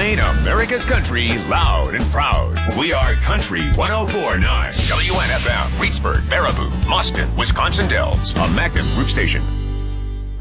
playing America's country loud and proud. We are Country 104.9 WNFM, Reedsburg, Baraboo, Boston, Wisconsin Dells, a Magnum Group station.